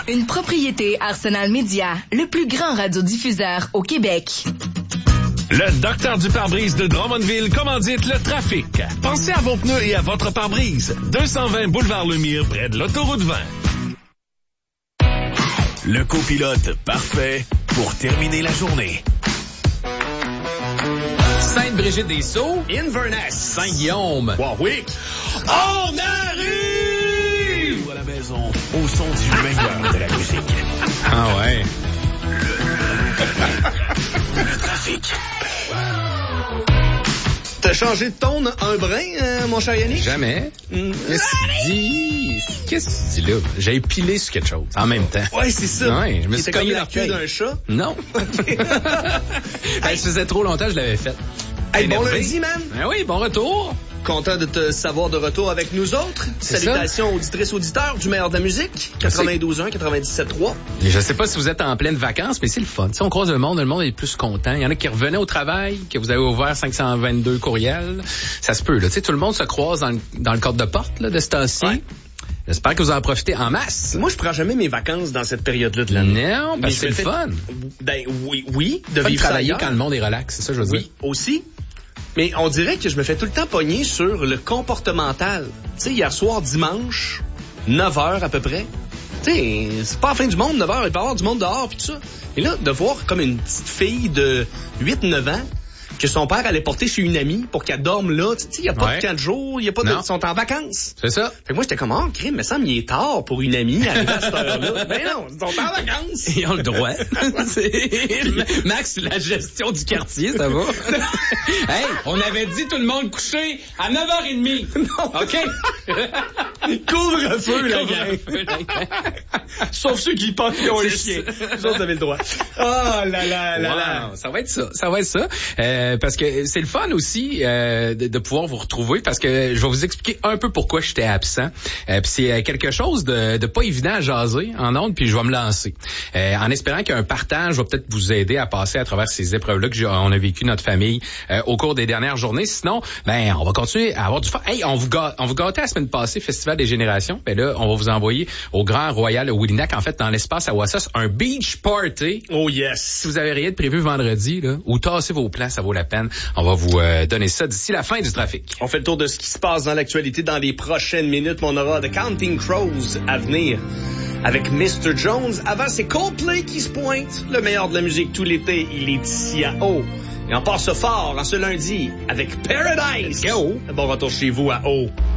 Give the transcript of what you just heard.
Une propriété Arsenal Média, le plus grand radiodiffuseur au Québec. Le docteur du pare-brise de Drummondville commandite le trafic. Pensez à vos pneus et à votre pare-brise. 220 boulevard Lemire, près de l'autoroute 20. Le copilote parfait pour terminer la journée. Sainte-Brigitte-des-Sceaux, Inverness, Saint-Guillaume, Warwick. On arrive! À la maison, au son du meilleur de la musique. Ah ouais. Le trafic. T'as changé de ton un brin, mon cher Yannick? Jamais. Qu'est-ce que tu dis là? J'ai pilé sur quelque chose en même temps. Ouais, c'est ça. Ouais, je me suis C'était comme cogné la queue d'un chat? Non. Ça faisait trop longtemps que je l'avais fait. Hey, bon lundi, man. Ben oui, bon retour. Content de te savoir de retour avec nous autres. Salutations auditrices, auditeurs du meilleur de la musique. 92.1, 97.3. Et je sais pas si vous êtes en pleine vacances, mais c'est le fun. Tu sais, on croise le monde est plus content. Il y en a qui revenaient au travail, que vous avez ouvert 522 courriels. Ça se peut, là. Tu sais, tout le monde se croise dans le cadre de porte, là, de ce temps-ci. Ouais. J'espère que vous en profitez en masse. Moi, je prends jamais mes vacances dans cette période-là de l'année. Non, parce que c'est le fun. Ben, oui, de vivre travailler quand le monde est relax, c'est ça, je veux dire. Oui, aussi. Mais on dirait que je me fais tout le temps pogner sur le comportemental. Tu sais, hier soir, dimanche, 9h à peu près. Tu sais, c'est pas la fin du monde, 9h, il peut y avoir du monde dehors pis tout ça. Et là, de voir comme une petite fille de 8-9 ans que son père allait porter chez une amie pour qu'elle dorme là. Tu sais, il n'y a pas de 4 jours, il n'y a pas de... Ils sont en vacances. C'est ça. Fait que moi, j'étais comme, oh, crime, me semble, il est tard pour une amie arriver à cette heure-là. Ben non, ils sont en vacances. Ils ont le droit. Max, la gestion du quartier, ça va? Hey, on avait dit tout le monde couché à 9h30. Non. OK? Couvre-feu, la gang. Sauf ceux qui pensent qu'ils ont les chiens. Vous autres avez le droit. Oh là là là là. Ça va être ça. Parce que c'est le fun aussi de pouvoir vous retrouver, parce que je vais vous expliquer un peu pourquoi j'étais absent. Puis c'est quelque chose de pas évident à jaser en ondes, puis je vais me lancer. En espérant qu'un partage va peut-être vous aider à passer à travers ces épreuves-là qu'on a vécues notre famille au cours des dernières journées. Sinon, ben on va continuer à avoir du fun. Hey, on vous gâtait la semaine passée, Festival des Générations. Ben là, on va vous envoyer au Grand Royal au Willinac, en fait, dans l'espace à Wassas, un beach party. Oh yes! Si vous avez rien de prévu vendredi, là, ou tassez vos plans, ça vaut la peine. On va vous donner ça d'ici la fin du trafic. On fait le tour de ce qui se passe dans l'actualité dans les prochaines minutes, mais on aura The Counting Crows à venir avec Mr. Jones. Avant, c'est Coldplay qui se pointe. Le meilleur de la musique tout l'été, il est ici à Haut. Et on passe fort en ce lundi avec Paradise. Go! Bon retour chez vous à Haut.